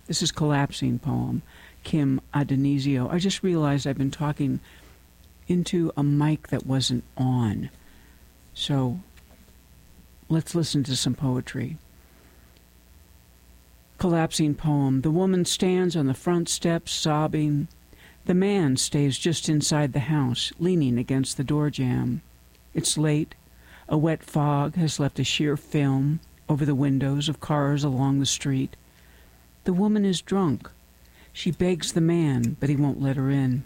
This is Collapsing poem, Kim Adonisio. I just realized I've been talking into a mic that wasn't on. So let's listen to some poetry. Collapsing poem. The woman stands on the front steps, sobbing. The man stays just inside the house, leaning against the door jamb. It's late. A wet fog has left a sheer film over the windows of cars along the street. The woman is drunk. She begs the man, but he won't let her in.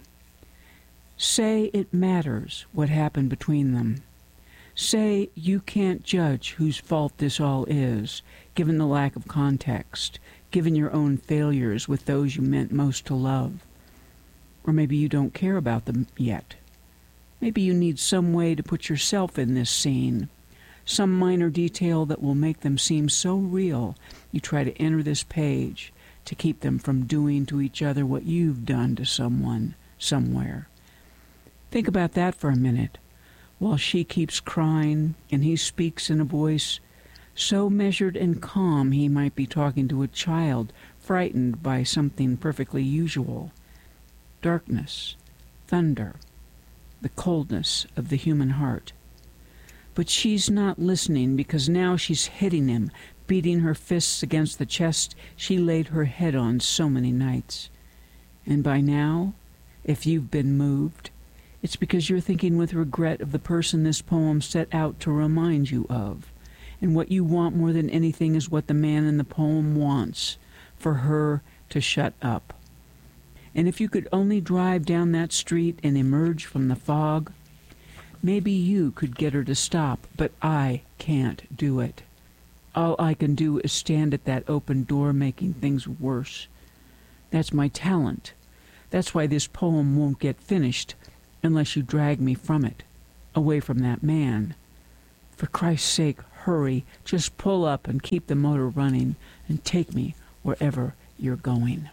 Say it matters what happened between them. Say you can't judge whose fault this all is, given the lack of context, given your own failures with those you meant most to love. Or maybe you don't care about them yet. Maybe you need some way to put yourself in this scene, some minor detail that will make them seem so real you try to enter this page to keep them from doing to each other what you've done to someone, somewhere. Think about that for a minute, while she keeps crying and he speaks in a voice so measured and calm he might be talking to a child frightened by something perfectly usual. Darkness, thunder, the coldness of the human heart. But she's not listening because now she's hitting him, beating her fists against the chest she laid her head on so many nights. And by now, if you've been moved, it's because you're thinking with regret of the person this poem set out to remind you of. And what you want more than anything is what the man in the poem wants, for her to shut up. And if you could only drive down that street and emerge from the fog, maybe you could get her to stop, but I can't do it. All I can do is stand at that open door making things worse. That's my talent. That's why this poem won't get finished unless you drag me from it, away from that man. For Christ's sake, hurry, just pull up and keep the motor running and take me wherever you're going.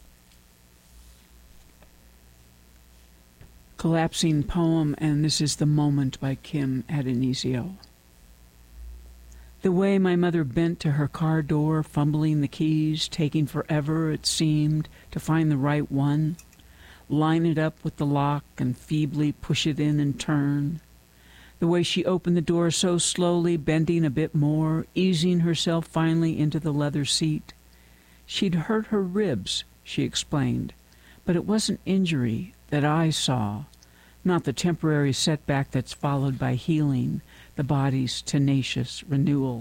Collapsing poem, and this is The Moment by Kim Adonisio. The way my mother bent to her car door, fumbling the keys, taking forever, it seemed, to find the right one, line it up with the lock and feebly push it in and turn. The way she opened the door so slowly, bending a bit more, easing herself finally into the leather seat. She'd hurt her ribs, she explained, but it wasn't injury that I saw, not the temporary setback that's followed by healing, the body's tenacious renewal.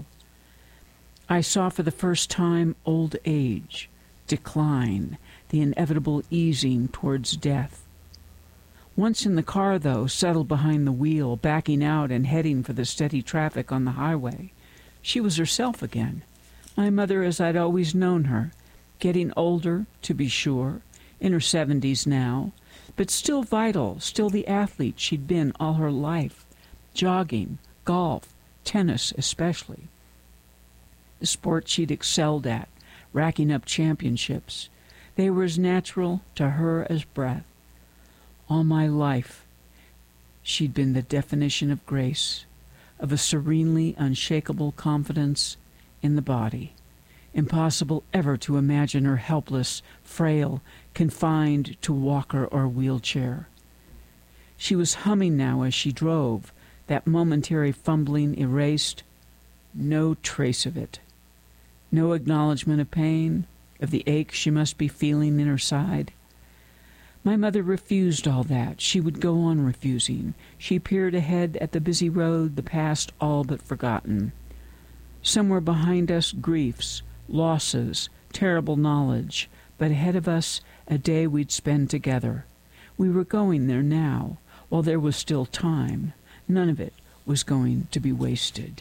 I saw for the first time old age, decline, the inevitable easing towards death. Once in the car, though, settled behind the wheel, backing out and heading for the steady traffic on the highway, she was herself again, my mother as I'd always known her, getting older, to be sure, in her 70s now, but still vital, still the athlete she'd been all her life, jogging, golf, tennis especially. The sport she'd excelled at, racking up championships. They were as natural to her as breath. All my life, she'd been the definition of grace, of a serenely unshakable confidence in the body. Impossible ever to imagine her helpless, frail, confined to walker or wheelchair. She was humming now as she drove, that momentary fumbling erased. No trace of it. No acknowledgement of pain, of the ache she must be feeling in her side. My mother refused all that. She would go on refusing. She peered ahead at the busy road, the past all but forgotten. Somewhere behind us, griefs, losses, terrible knowledge, but ahead of us, a day we'd spend together. We were going there now, while there was still time. None of it was going to be wasted.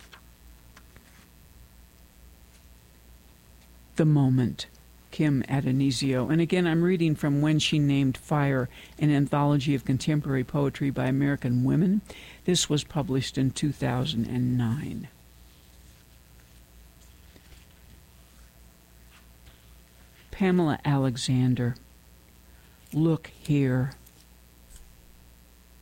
The Moment, Kim Adonisio. And again, I'm reading from When She Named Fire, an anthology of contemporary poetry by American women. This was published in 2009. Pamela Alexander. Look here.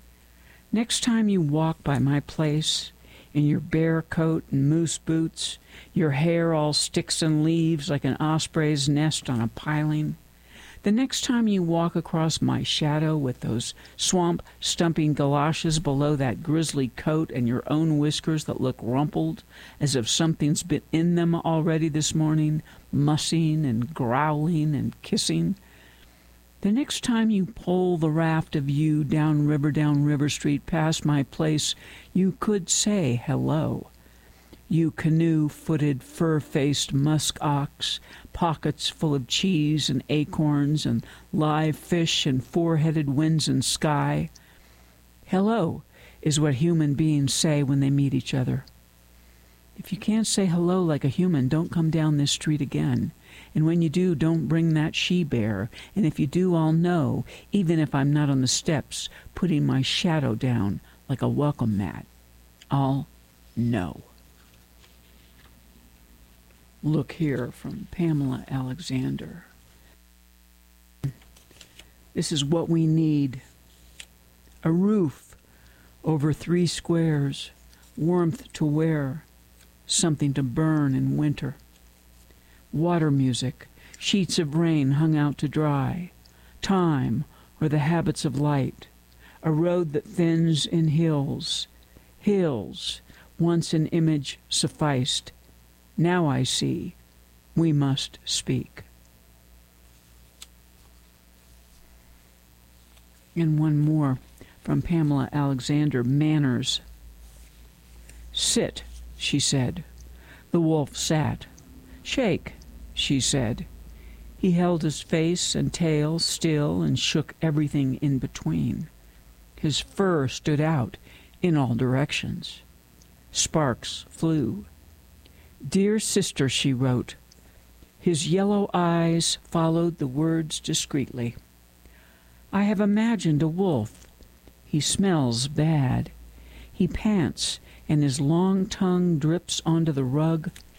Next time you walk by my place in your bear coat and moose boots, Your hair all sticks and leaves like an osprey's nest on a piling. The next time you walk across my shadow with those swamp-stumping galoshes below that grizzly coat and your own whiskers that look rumpled as if something's been in them already this morning, mussing and growling and kissing. The next time you pull the raft of you down River Street past my place, you could say hello. You canoe-footed, fur-faced musk ox, pockets full of cheese and acorns and live fish and four-headed winds and sky. Hello is what human beings say when they meet each other. If you can't say hello like a human, don't come down this street again. And when you do, don't bring that she-bear. And if you do, I'll know, even if I'm not on the steps, putting my shadow down like a welcome mat. I'll know. Look here from Pamela Alexander. This is what we need. A roof over 3 squares, warmth to wear, something to burn in winter. Water music, sheets of rain hung out to dry, time or the habits of light, a road that thins in hills. Hills, once an image sufficed. Now I see, we must speak. And one more from Pamela Alexander, Manners. Sit, she said. The wolf sat. Shake, she said. He held his face and tail still and shook everything in between. His fur stood out in all directions. Sparks flew. Dear sister, she wrote. His yellow eyes followed the words discreetly. I have imagined a wolf. He smells bad. He pants, and his long tongue drips onto the rug